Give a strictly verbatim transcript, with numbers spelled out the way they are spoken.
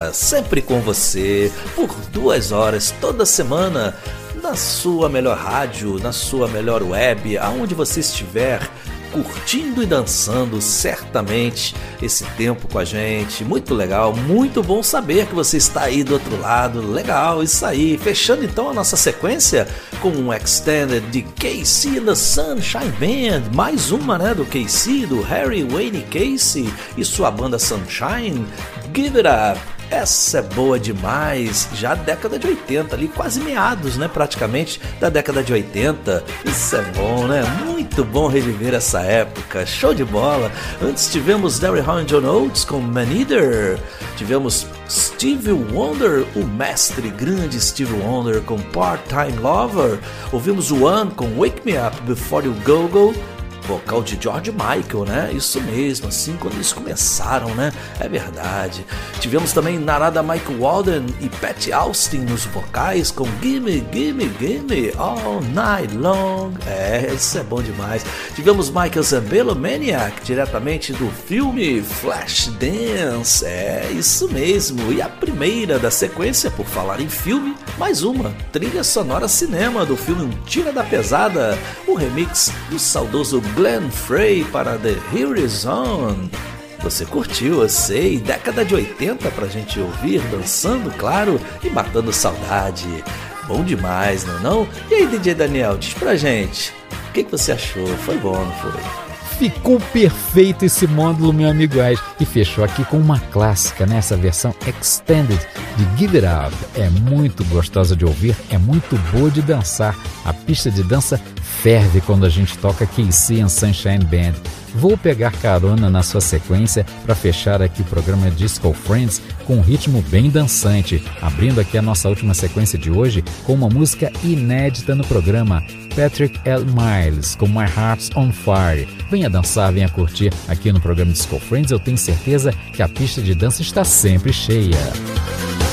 Manhã, sempre com você, por duas horas toda semana, na sua melhor rádio, na sua melhor web, aonde você estiver, curtindo e dançando certamente esse tempo com a gente. Muito legal, muito bom saber que você está aí do outro lado. Legal, isso aí. Fechando então a nossa sequência com um extended de K C and the Sunshine Band, mais uma, né, do K C, do Harry Wayne Casey e sua banda Sunshine, Give It Up. Essa é boa demais, já década de oitenta ali, quase meados, né, praticamente, da década de oitenta. Isso é bom, né? Muito bom reviver essa época, show de bola. Antes tivemos Derry Hall and John Oates com Man Eater, tivemos Stevie Wonder, o mestre grande Stevie Wonder com Part-Time Lover, ouvimos One com Wake Me Up Before You Go Go, vocal de George Michael, né? Isso mesmo, assim, quando eles começaram, né? É verdade. Tivemos também Narada Mike Walden e Pat Austin nos vocais com Gimme, Gimme, Gimme All Night Long. É, isso é bom demais. Tivemos Michael Zambello, Maniac, diretamente do filme Flashdance. É, isso mesmo. E a primeira da sequência, por falar em filme, mais uma, trilha sonora cinema do filme Um Tira da Pesada, o remix do saudoso Glenn Frey para The Horizon. Você curtiu, eu sei, década de oitenta pra gente ouvir, dançando, claro, e matando saudade. Bom demais, não é não? E aí, D J Daniel, diz pra gente, o que, que você achou? Foi bom, não foi? Ficou perfeito esse módulo, meu amigo Ais, e fechou aqui com uma clássica, nessa versão extended de Give It Up. É muito gostosa de ouvir, é muito boa de dançar. A pista de dança ferve quando a gente toca K C and Sunshine Band. Vou pegar carona na sua sequência para fechar aqui o programa Disco Friends com um ritmo bem dançante, abrindo aqui a nossa última sequência de hoje com uma música inédita no programa, Patrick L. Miles com My Heart's on Fire. Venha dançar, venha curtir aqui no programa Disco Friends, eu tenho certeza que a pista de dança está sempre cheia.